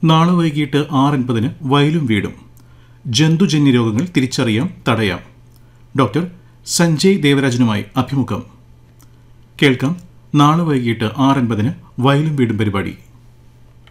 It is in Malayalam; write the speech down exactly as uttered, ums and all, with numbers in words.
നാളെ വൈകിട്ട് ആറ് അൻപതിന് വയലും വീടും. ജന്തുജന്യ രോഗങ്ങൾ തിരിച്ചറിയാം, തടയാം. ഡോക്ടർ സഞ്ജയ് ദേവരാജനുമായി അഭിമുഖം കേൾക്കാം. നാളെ വൈകിട്ട് ആറ് അൻപതിന് വയലും വീടും പരിപാടി.